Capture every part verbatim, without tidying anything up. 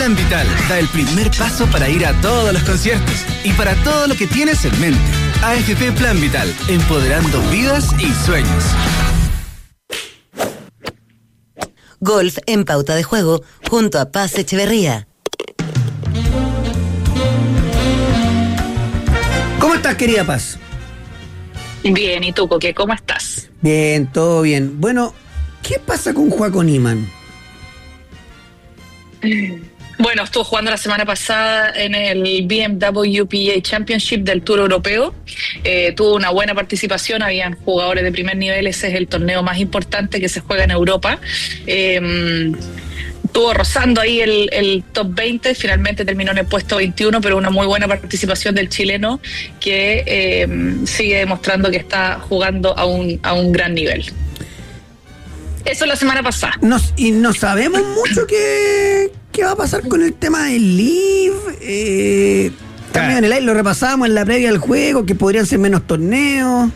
Plan Vital da el primer paso para ir a todos los conciertos y para todo lo que tienes en mente. A F P Plan Vital, empoderando vidas y sueños. Golf en Pauta de Juego, junto a Paz Echeverría. ¿Cómo estás, querida Paz? Bien, ¿y tú, Coque? ¿Cómo estás? Bien, todo bien. Bueno, ¿qué pasa con Joaco Niemann? Bueno, estuvo jugando la semana pasada en el B M W P G A Championship del Tour Europeo. Eh, tuvo una buena participación, habían jugadores de primer nivel, ese es el torneo más importante que se juega en Europa. Eh, Estuvo rozando ahí el, el top veinte, finalmente terminó en el puesto veintiuno, pero una muy buena participación del chileno que eh, sigue demostrando que está jugando a un, a un gran nivel. Eso la semana pasada. Nos, y no sabemos mucho qué, qué va a pasar con el tema del Live. Eh, también en el aire lo repasamos en la previa del juego, que podrían ser menos torneos.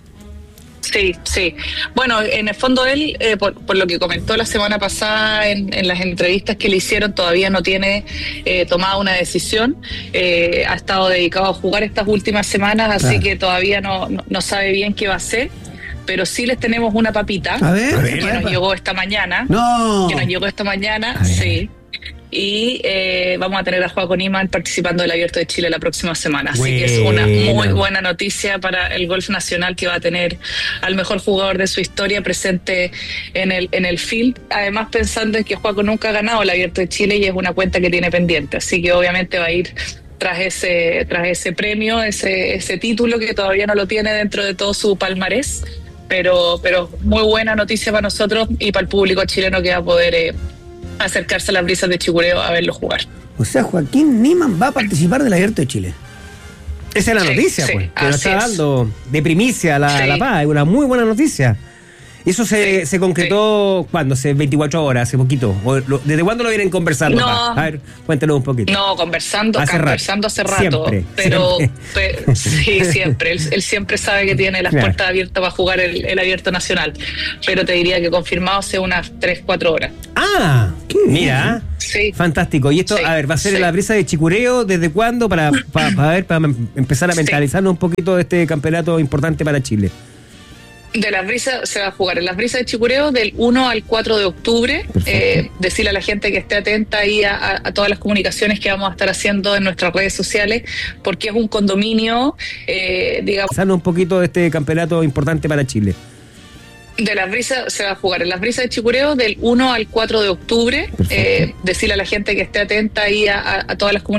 Sí, sí. Bueno, en el fondo él, eh, por, por lo que comentó la semana pasada en, en las entrevistas que le hicieron, todavía no tiene eh, tomada una decisión. Eh, ha estado dedicado a jugar estas últimas semanas, así Claro. que todavía no, no, no sabe bien qué va a hacer. Pero sí les tenemos una papita A ver, que a ver, nos a ver. llegó esta mañana. No. Que nos llegó esta mañana, A ver. sí. Y eh, vamos a tener a Joaco Niemann participando del Abierto de Chile la próxima semana. Así que es una muy Buena. buena noticia para el golf nacional, que va a tener al mejor jugador de su historia presente en el en el field. Además, pensando en que Joaco nunca ha ganado el Abierto de Chile y es una cuenta que tiene pendiente. Así que obviamente va a ir tras ese tras ese premio, ese ese título que todavía no lo tiene dentro de todo su palmarés. Pero, pero muy buena noticia para nosotros y para el público chileno, que va a poder eh, acercarse a las brisas de Chicureo a verlo jugar. O sea, Joaquín Niemann va a participar del Abierto de Chile. Esa es la Sí, noticia, sí, pues, que nos así está es. dando de primicia la, Sí. la Paz, es una muy buena noticia. Eso se, Sí, se concretó, ¿cuándo? Hace veinticuatro horas, hace poquito. O lo- ¿Desde cuándo lo vienen conversando, No. Paz? A ver, cuéntenos un poquito. No, conversando, Hace rato. conversando hace rato. Siempre, pero siempre. pe- sí, siempre. Él, él siempre sabe que tiene las Claro. puertas abiertas para jugar el, el Abierto Nacional. Pero te diría que confirmado hace unas tres, cuatro horas. Ah, Qué bien. mira, Sí. fantástico. Y esto, Sí, a ver, va a ser sí. en la brisa de Chicureo, ¿desde cuándo? Para, para, para ver, para empezar a Sí. mentalizarnos un poquito de este campeonato importante para Chile. De las brisas se va a jugar en las brisas de Chicureo del uno al cuatro de octubre. Eh, decirle a la gente que esté atenta ahí a, a- a todas las comunicaciones que vamos a estar haciendo en nuestras redes sociales, porque es un condominio, eh, digamos, Pensarnos un poquito de este campeonato importante para Chile. de las brisas se va a jugar en las brisas de Chicureo del uno al cuatro de octubre. Eh, decirle a la gente que esté atenta ahí a, a- a todas las comunicaciones